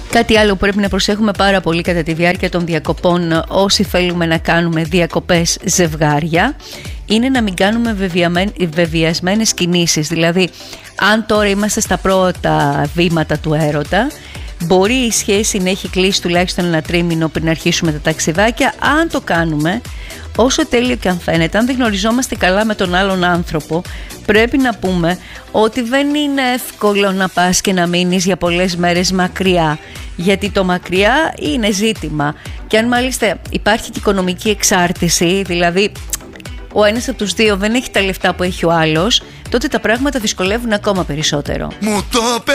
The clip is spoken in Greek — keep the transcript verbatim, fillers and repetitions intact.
Κάτι άλλο που πρέπει να προσέχουμε πάρα πολύ κατά τη διάρκεια των διακοπών, όσοι θέλουμε να κάνουμε διακοπές ζευγάρια, είναι να μην κάνουμε βεβαιασμένες κινήσεις. Δηλαδή, αν τώρα είμαστε στα πρώτα βήματα του έρωτα, μπορεί η σχέση να έχει κλείσει τουλάχιστον ένα τρίμηνο πριν αρχίσουμε τα ταξιδάκια. Αν το κάνουμε, όσο τέλειο και αν φαίνεται, αν δεν γνωριζόμαστε καλά με τον άλλον άνθρωπο, πρέπει να πούμε ότι δεν είναι εύκολο να πας και να μείνεις για πολλές μέρες μακριά, γιατί το μακριά είναι ζήτημα. Και αν μάλιστα υπάρχει και οικονομική εξάρτηση, δηλαδή ο ένας από τους δύο δεν έχει τα λεφτά που έχει ο άλλος, τότε τα πράγματα δυσκολεύουν ακόμα περισσότερο. Μου το